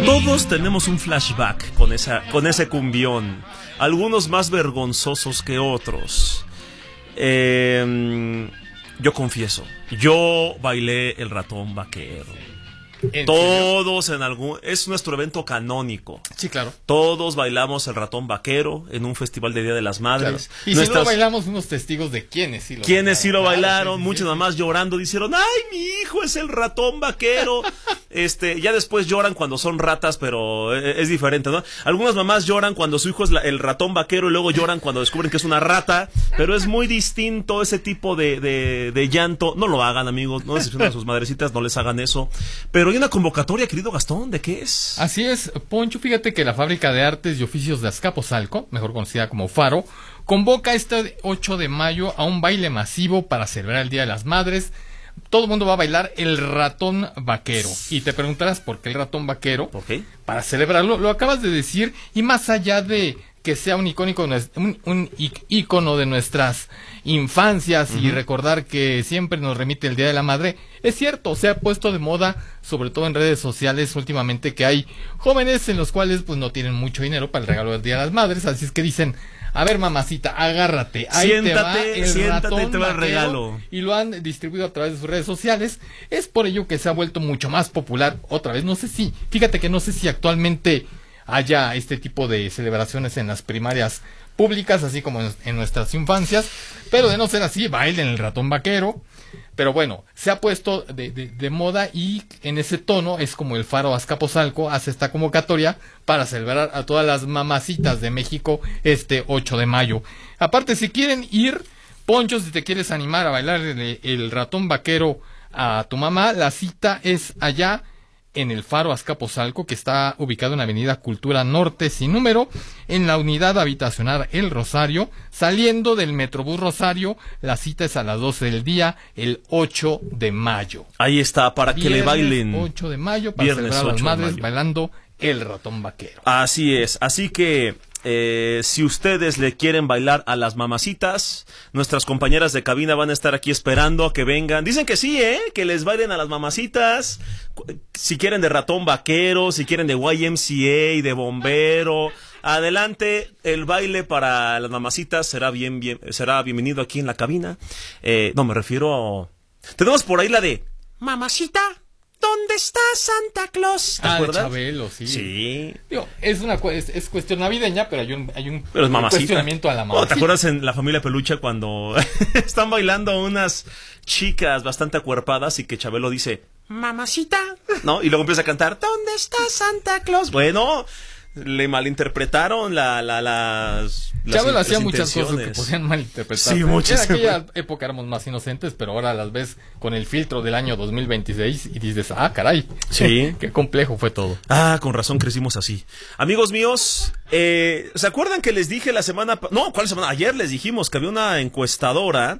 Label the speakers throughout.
Speaker 1: Todos tenemos un flashback con ese cumbión. Algunos más vergonzosos que otros. Yo confieso, yo bailé el ratón vaquero. Todos en algún... Es nuestro evento canónico.
Speaker 2: Sí, claro.
Speaker 1: Todos bailamos el ratón vaquero en un festival de Día de las Madres.
Speaker 2: Claro. Y si no bailamos, unos testigos de quienes sí
Speaker 1: lo bailaron. Muchos nada más llorando, dijeron, ¡ay, mi hijo es el ratón vaquero! Ya después lloran cuando son ratas, pero es diferente, ¿no? Algunas mamás lloran cuando su hijo es el ratón vaquero y luego lloran cuando descubren que es una rata, pero es muy distinto ese tipo de llanto. No lo hagan, amigos, no decepcionen a sus madrecitas, no les hagan eso. Pero hay una convocatoria, querido Gastón, ¿de qué es?
Speaker 2: Así es, Poncho, fíjate que la Fábrica de Artes y Oficios de Azcapotzalco, mejor conocida como Faro, convoca este 8 de mayo a un baile masivo para celebrar el Día de las Madres. Todo el mundo va a bailar el ratón vaquero. Y te preguntarás, ¿por qué el ratón vaquero?
Speaker 1: ¿Por qué?
Speaker 2: Para celebrarlo, lo acabas de decir, y más allá de que sea un ícono de nuestras infancias y recordar que siempre nos remite el Día de la Madre, es cierto, se ha puesto de moda, sobre todo en redes sociales últimamente, que hay jóvenes en los cuales pues no tienen mucho dinero para el regalo del Día de las Madres, así es que dicen, a ver, mamacita, agárrate, ahí siéntate y te va el regalo. Y lo han distribuido a través de sus redes sociales. Es por ello que se ha vuelto mucho más popular. Otra vez, no sé si actualmente haya este tipo de celebraciones en las primarias públicas, así como en nuestras infancias, pero de no ser así, bailen el ratón vaquero. Pero bueno, se ha puesto de moda y en ese tono es como el Faro Azcapotzalco hace esta convocatoria para celebrar a todas las mamacitas de México este 8 de mayo. Aparte, si quieren ir, Poncho, si te quieres animar a bailar el ratón vaquero a tu mamá, la cita es allá en el Faro Azcapotzalco, que está ubicado en la avenida Cultura Norte sin número, en la unidad habitacional El Rosario, saliendo del Metrobús Rosario. La cita es a las 12 del día, el 8 de mayo.
Speaker 1: Ahí está, para que le bailen.
Speaker 2: 8 de mayo, para celebrar a las madres bailando el ratón vaquero.
Speaker 1: Así es, así que... si ustedes le quieren bailar a las mamacitas, nuestras compañeras de cabina van a estar aquí esperando a que vengan. Dicen que sí, que les bailen a las mamacitas. Si quieren de ratón vaquero, si quieren de YMCA, de bombero, adelante. El baile para las mamacitas será bienvenido aquí en la cabina. No, me refiero tenemos por ahí la de Mamacita, ¿dónde está Santa Claus? ¿Te acuerdas?
Speaker 2: Chabelo, sí.
Speaker 1: Sí.
Speaker 2: Digo, es cuestión navideña, pero hay un
Speaker 1: cuestionamiento
Speaker 2: a la mamacita.
Speaker 1: ¿Te acuerdas en La Familia Peluche cuando están bailando unas chicas bastante acuerpadas y que Chabelo dice, mamacita, ¿no? Y luego empieza a cantar, ¿dónde está Santa Claus? Bueno, le malinterpretaron
Speaker 2: Chabelo hacía muchas cosas que podían malinterpretar.
Speaker 1: Sí, muchas.
Speaker 2: En aquella época éramos más inocentes, pero ahora las ves con el filtro del año 2026 y dices, caray,
Speaker 1: sí,
Speaker 2: qué complejo fue todo.
Speaker 1: Con razón crecimos así. Amigos míos, ¿se acuerdan que les dije ayer les dijimos que había una encuestadora?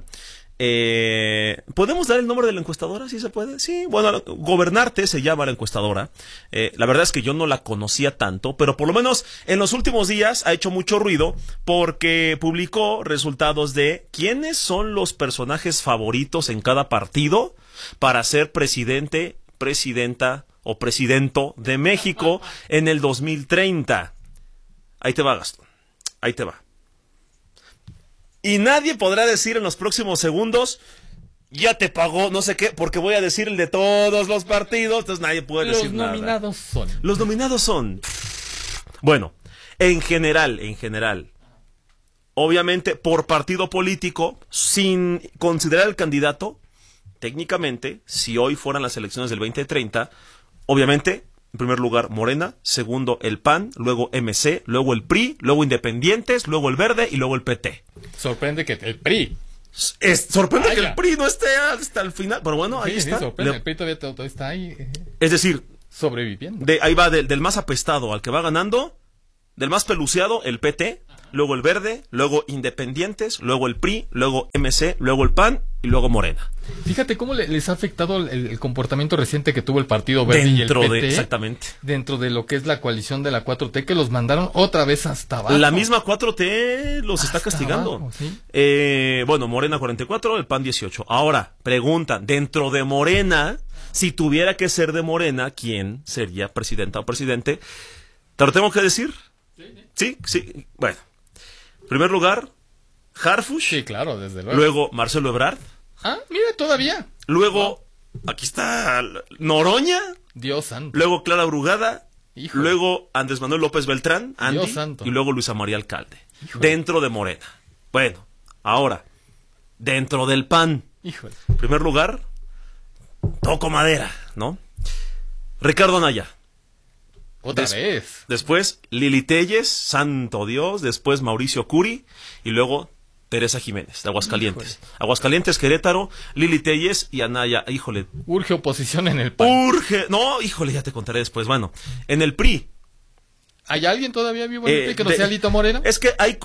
Speaker 1: ¿Podemos dar el nombre de la encuestadora? ¿Sí se puede? Sí, bueno, Gobernarte se llama la encuestadora. La verdad es que yo no la conocía tanto, pero por lo menos en los últimos días ha hecho mucho ruido porque publicó resultados de quiénes son los personajes favoritos en cada partido para ser presidente, presidenta o presidento de México en el 2030. Ahí te va, Gastón. Ahí te va. Y nadie podrá decir en los próximos segundos, ya te pagó, no sé qué, porque voy a decir el de todos los partidos, entonces nadie puede decir nada. Los nominados son. Bueno, en general, obviamente por partido político, sin considerar el candidato, técnicamente, si hoy fueran las elecciones del 2030, obviamente, en primer lugar Morena, segundo el PAN, luego MC, luego el PRI, luego Independientes, luego el Verde y luego el PT.
Speaker 2: Sorprende que el PRI.
Speaker 1: Sorprende que el PRI no esté hasta el final, pero bueno, ahí está.
Speaker 2: Sorprende, el PRI todavía está ahí.
Speaker 1: Es decir,
Speaker 2: sobreviviendo.
Speaker 1: Ahí va del más apestado al que va ganando, del más peluceado, el PT, luego el Verde, luego Independientes, luego el PRI, luego MC, luego el PAN y luego Morena.
Speaker 2: Fíjate cómo les ha afectado el comportamiento reciente que tuvo el Partido Verde y el PT.
Speaker 1: Exactamente.
Speaker 2: Dentro de lo que es la coalición de la 4T, que los mandaron otra vez hasta abajo.
Speaker 1: La misma 4T los está castigando.
Speaker 2: Abajo, ¿sí?
Speaker 1: Bueno, Morena 44, el PAN 18. Ahora, preguntan, dentro de Morena si tuviera que ser de Morena, ¿quién sería presidenta o presidente? ¿Te lo tengo que decir? Sí. Bueno, en primer lugar, Harfuch.
Speaker 2: Sí, claro, desde luego.
Speaker 1: Luego, Marcelo Ebrard.
Speaker 2: Ah, mira, todavía.
Speaker 1: Luego, aquí está Noroña.
Speaker 2: Dios santo.
Speaker 1: Luego, Clara Brugada.
Speaker 2: Híjole.
Speaker 1: Luego, Andrés Manuel López Beltrán, Andy.
Speaker 2: Dios santo.
Speaker 1: Y luego, Luisa María Alcalde.
Speaker 2: Híjole.
Speaker 1: Dentro de Morena. Bueno, ahora, dentro del PAN.
Speaker 2: Híjole.
Speaker 1: En primer lugar, toco madera, ¿no? Ricardo Anaya.
Speaker 2: Otra vez.
Speaker 1: Después, Lili Telles, santo Dios. Después, Mauricio Curi. Y luego, Teresa Jiménez, de Aguascalientes.
Speaker 2: Híjole.
Speaker 1: Aguascalientes, Querétaro, Lili Telles y Anaya. Híjole.
Speaker 2: Urge oposición en el PAN.
Speaker 1: No, híjole, ya te contaré después. Bueno, en el PRI.
Speaker 2: ¿Hay alguien todavía vivo en el PRI que no sea Lito Moreno?
Speaker 1: Es que hay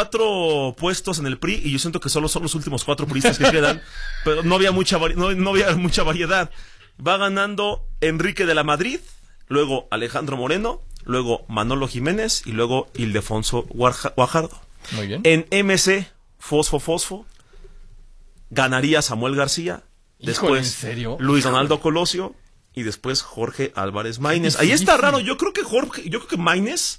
Speaker 1: 4 puestos en el PRI y yo siento que solo son los últimos 4 priistas que quedan. Pero no había mucha variedad. Va ganando Enrique de la Madrid, luego Alejandro Moreno, luego Manolo Jiménez y luego Ildefonso Guajardo.
Speaker 2: Muy bien.
Speaker 1: En MC, Fosfo, ganaría Samuel García, después
Speaker 2: ¿en serio?
Speaker 1: Luis Donaldo Colosio y después Jorge Álvarez Maínez. Ahí está raro, yo creo que Maínez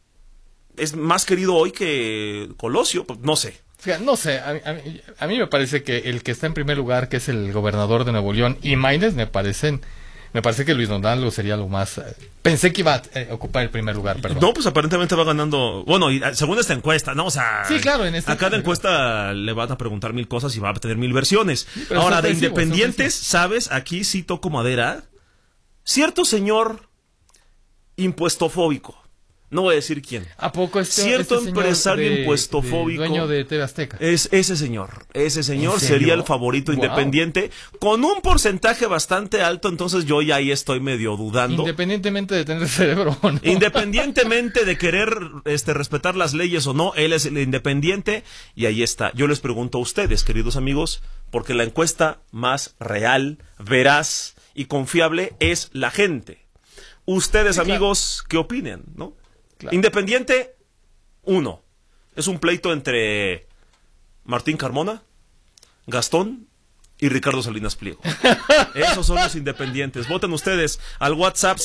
Speaker 1: es más querido hoy que Colosio, pues, no sé.
Speaker 2: Fíjate, no sé, a mí me parece que el que está en primer lugar, que es el gobernador de Nuevo León, y Maínez, me parece que Luis Donaldo sería lo más... pensé que iba a ocupar el primer lugar, perdón.
Speaker 1: No, pues aparentemente va ganando... Bueno, y según esta encuesta, ¿no? O sea...
Speaker 2: Sí, claro, en
Speaker 1: a cada encuesta le van a preguntar 1000 cosas y va a tener 1000 versiones.
Speaker 2: Sí, pero
Speaker 1: ahora, de
Speaker 2: sorpresivo,
Speaker 1: independientes, ¿sabes? Aquí sí toco madera. Cierto señor impuestofóbico. No voy a decir quién.
Speaker 2: ¿A poco
Speaker 1: cierto
Speaker 2: señor
Speaker 1: impresario impuestofóbico,
Speaker 2: dueño de TV Azteca?
Speaker 1: Es ese señor
Speaker 2: serio?
Speaker 1: sería el favorito
Speaker 2: Wow.
Speaker 1: independiente con un porcentaje bastante alto, entonces yo ya ahí estoy medio dudando.
Speaker 2: Independientemente de tener cerebro o no.
Speaker 1: Independientemente de querer respetar las leyes o no, él es el independiente y ahí está. Yo les pregunto a ustedes, queridos amigos, porque la encuesta más real, veraz y confiable es la gente. Ustedes,
Speaker 2: Sí,
Speaker 1: amigos, ¿qué opinan, no?
Speaker 2: Claro.
Speaker 1: Independiente, 1. Es un pleito entre Martín Carmona, Gastón y Ricardo Salinas Pliego. Esos son los independientes. Voten ustedes al WhatsApp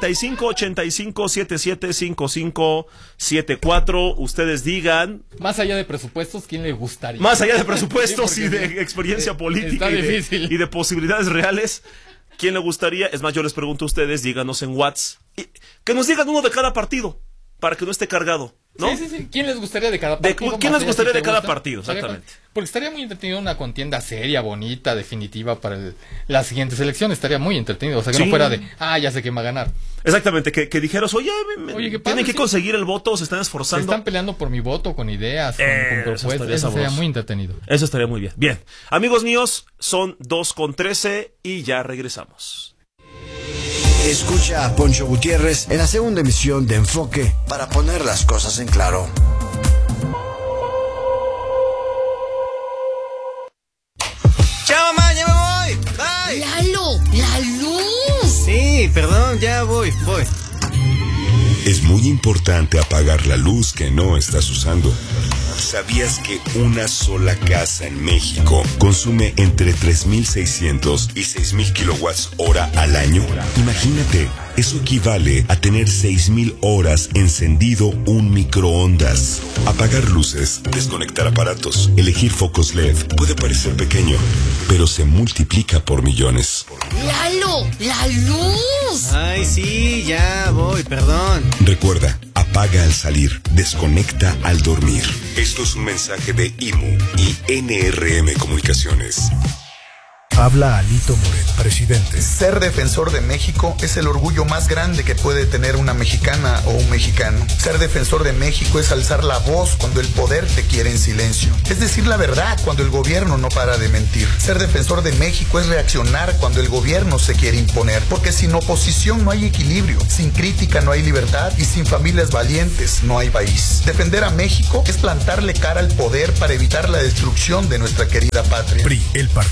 Speaker 1: 5585-7755-5574. Ustedes digan...
Speaker 2: Más allá de presupuestos, ¿quién le gustaría?
Speaker 1: Más allá de presupuestos
Speaker 2: Sí,
Speaker 1: y
Speaker 2: porque
Speaker 1: de experiencia política
Speaker 2: está difícil.
Speaker 1: y de posibilidades reales, ¿quién le gustaría? Es más, yo les pregunto a ustedes, díganos en WhatsApp. Que nos digan uno de cada partido, para que no esté cargado, ¿no?
Speaker 2: Sí. ¿Quién les gustaría de cada partido?
Speaker 1: ¿Quién
Speaker 2: Más
Speaker 1: les
Speaker 2: allá
Speaker 1: gustaría
Speaker 2: si
Speaker 1: de
Speaker 2: te
Speaker 1: cada
Speaker 2: gusta.
Speaker 1: partido? Exactamente.
Speaker 2: Porque estaría muy entretenido una contienda seria, bonita, definitiva para las siguientes elecciones. Estaría muy entretenido. O sea, que
Speaker 1: Sí.
Speaker 2: no fuera de, ya sé quién va a ganar.
Speaker 1: Exactamente, que dijeras, oye,
Speaker 2: Oye, qué padre,
Speaker 1: tienen que
Speaker 2: sí.
Speaker 1: conseguir el voto, se están
Speaker 2: Se
Speaker 1: esforzando.
Speaker 2: están peleando por mi voto, con ideas, con
Speaker 1: Eso
Speaker 2: propuestas.
Speaker 1: estaría
Speaker 2: Eso sería
Speaker 1: sabroso.
Speaker 2: muy entretenido.
Speaker 1: Eso estaría muy bien. Bien, amigos míos, son 2:13 y ya regresamos.
Speaker 3: Escucha a Poncho Gutiérrez en la segunda emisión de Enfoque para poner las cosas en claro.
Speaker 4: ¡Chao, mamá! ¡Ya me voy! ¡Bye!
Speaker 5: ¡Lalo! ¡La luz!
Speaker 4: Sí, perdón, ya voy.
Speaker 6: Es muy importante apagar la luz que no estás usando. ¿Sabías que una sola casa en México consume entre 3.600 y 6.000 kilowatts hora al año? Imagínate, eso equivale a tener 6.000 horas encendido un microondas. Apagar luces, desconectar aparatos, elegir focos LED puede parecer pequeño, pero se multiplica por millones.
Speaker 5: ¡Lalo! ¡La luz!
Speaker 4: Ay, sí, ya voy, perdón.
Speaker 6: Recuerda, apaga al salir, desconecta al dormir. Esto es un mensaje de IMU y NRM Comunicaciones.
Speaker 7: Habla Alito Moreno, presidente.
Speaker 8: Ser defensor de México es el orgullo más grande que puede tener una mexicana o un mexicano. Ser defensor de México es alzar la voz cuando el poder te quiere en silencio. Es decir la verdad cuando el gobierno no para de mentir. Ser defensor de México es reaccionar cuando el gobierno se quiere imponer. Porque sin oposición no hay equilibrio, sin crítica no hay libertad y sin familias valientes no hay país. Defender a México es plantarle cara al poder para evitar la destrucción de nuestra querida patria.
Speaker 7: PRI, el partido